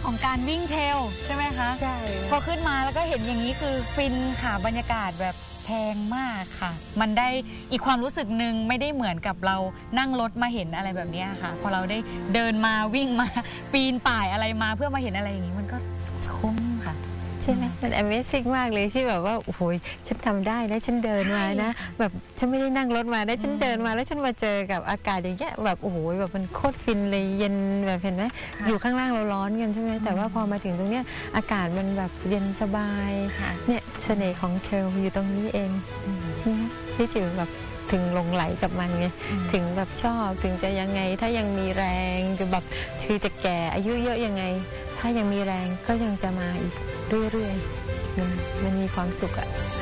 ของการวิ่งเทรลใช่ไหมคะใช่พอขึ้นมาแล้วก็เห็นอย่างนี้คือฟินค่ะบรรยากาศแบบแพงมากค่ะมันได้อีกความรู้สึกหนึ่งไม่ได้เหมือนกับเรานั่งรถมาเห็นอะไรแบบนี้ค่ะพอเราได้เดินมาวิ่งมาปีนป่ายอะไรมาเพื่อมาเห็นอะไรอย่างนี้มันก็คุ้มค่ะใช่ไหมมัน Amazing มากเลยที่แบบว่าโอ้โหฉันทำได้นะฉันเดินมานะแบบฉันไม่ได้นั่งรถมาได้ฉันเดินมาแล้วฉันมาเจอกับอากาศอย่างเงี้ยแบบโอ้โหแบบมันโคตรฟินเลยเย็นแบบเห็นไหมอยู่ข้างล่างเราร้อนกันใช่ไหมแต่ว่าพอมาถึงตรงเนี้ยอากาศมันแบบเย็นสบายเนี่ยเสน่ห์ของเทรลอยู่ตรงนี้เองที่จิ๋วแบบถึงหลงไหลกับมันไงถึงแบบชอบถึงจะยังไงถ้ายังมีแรงจะแบบคือจะแก่อายุเยอะยังไงถ้ายังมีแรงก็ยังจะมาอีกเรื่อยๆมันมีความสุขอะ